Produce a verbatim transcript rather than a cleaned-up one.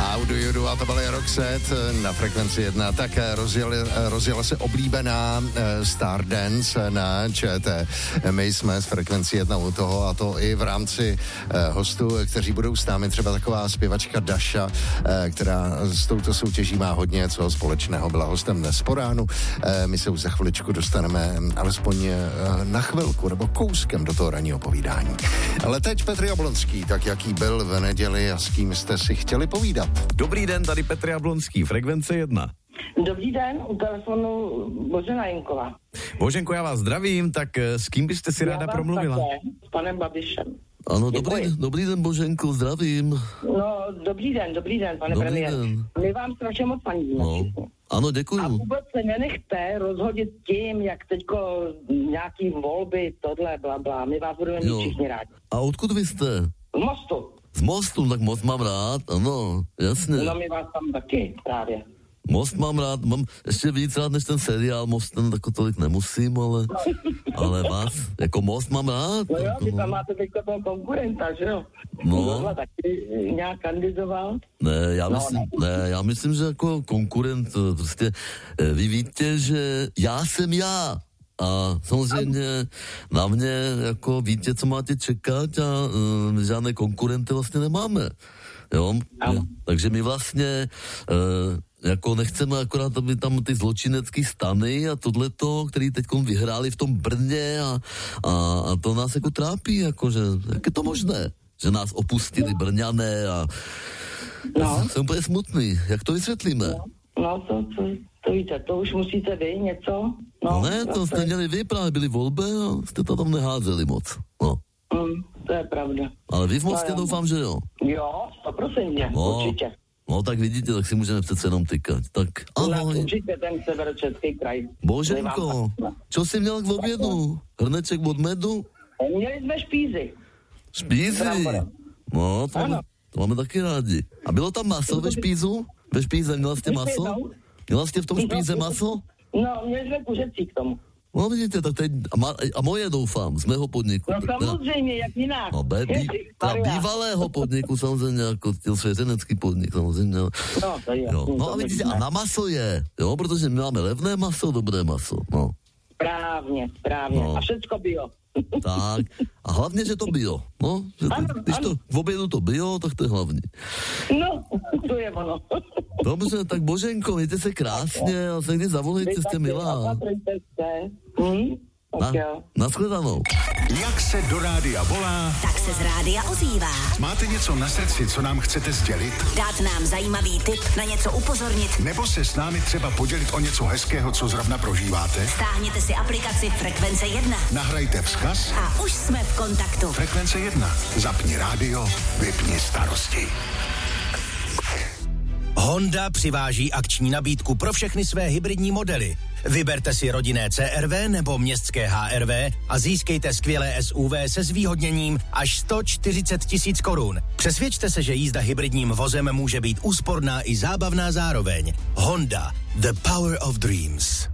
Audu Judu a to byl Roxette na Frekvenci jedna. Tak rozjeli, rozjela se oblíbená Stardance na ČT. My jsme z Frekvenci jedna u toho a to i v rámci hostů, kteří budou s námi, třeba taková zpěvačka Daša, která s touto soutěží má hodně co společného. Byla hostem dnes po ránu. My se už za chviličku dostaneme alespoň na chvilku nebo kouskem do toho ranního povídání. Ale teď Petr Jablonský, tak jaký byl v neděli a s kým jste si chtěli povídat? Dobrý den, tady Petr Jablonský, Frekvence jedna. Dobrý den, u telefonu Božena Jenková. Boženko, já vás zdravím, tak s kým byste si ráda promluvila? Také, s panem Babišem. Ano, dobrý, dobrý den, Boženko, zdravím. No, dobrý den, dobrý den, pane dobrý premiér. Den. My vám strašně moc fandíme. No. Ano, děkuju. A vůbec se nenechte rozhodit tím, jak teďko nějaký volby, tohle, bla, bla. My vás budeme mít všichni rádi. A odkud vy jste? Z Mostu. Z Mostu, tak Most mám rád, ano, jasně. No, my vás tam taky právě. Most mám rád, mám ještě víc rád než ten seriál Most, ten tako tolik nemusím, ale, ale vás, jako Most mám rád. No jo, jako, vy no. tam máte teďko toho konkurenta, že jo? No. Tohle taky nějak kandidoval? Ne, já No, myslím, ne. ne, já myslím, že jako konkurent, prostě, vy víte, že já jsem já. A samozřejmě na mě, jako víte, co máte čekat a uh, žádné konkurenty vlastně nemáme. Jo? Ano. Takže my vlastně uh, jako nechceme akorát, aby tam ty zločinecký stany a tohleto, který teďkom vyhráli v tom Brně a, a, a to nás jako trápí, jakože, jak je to možné, že nás opustili Brňané a No. jsem úplně smutný. Jak to vysvětlíme? No, no to, to, to víte, to už musíte vy něco. No, No ne, to jste měli vy, právě byli volby a jste to tam neházeli moc. No. Mm, to je pravda. Ale vy v Mostě No, jo. doufám, že jo. Jo, stoprocentně, No. určitě. No tak vidíte, tak si můžeme přece jenom tykat. Tak U nás ahoj. určitě ten severočeský kraj. Boženko, čo jsi měl k obědu? Hrneček od medu? Měli jsme špízy. Špízy? Bramborem. No, to máme, Ano. to máme taky rádi. A bylo tam maso ve špízu? Ve špíze měla jste Ještě maso? jednou? Měla jste v tom špíze maso? No, měli jsme kuřecí k tomu. No vidíte, tak teď, a, ma, a moje doufám, z mého podniku. No Tak teda- samozřejmě, jak jinak. No, be, bí, teda bývalého podniku samozřejmě, jako ten svěřenecký podnik samozřejmě. No, to je. Jo. No a vidíte, a na maso je, jo, protože my máme levné maso, dobré maso, no. Správně, správně. No. A všecko bio. Tak, a hlavně, že to bio, no, že to, Ano, když ano. to v obědu to bio, tak to je hlavní. No, to je ono. Dobře, tak Boženko, mějte se krásně a se někdy zavolejte, jste milá. Opatrujte se. Hm? Na, Tak jo. nashledanou. Jak se do rádia volá? Tak se z rádia ozývá. Máte něco na srdci, co nám chcete sdělit? Dát nám zajímavý tip, na něco upozornit. Nebo se s námi třeba podělit o něco hezkého, co zrovna prožíváte? Stáhněte si aplikaci Frekvence jedna. Nahrajte vzkaz. A už jsme v kontaktu. Frekvence jedna. Zapni rádio, vypni starosti. Honda přiváží akční nabídku pro všechny své hybridní modely. Vyberte si rodinné C R V nebo městské H R V a získejte skvělé S U V se zvýhodněním až sto čtyřicet tisíc korun. Přesvědčte se, že jízda hybridním vozem může být úsporná i zábavná zároveň. Honda, the power of dreams.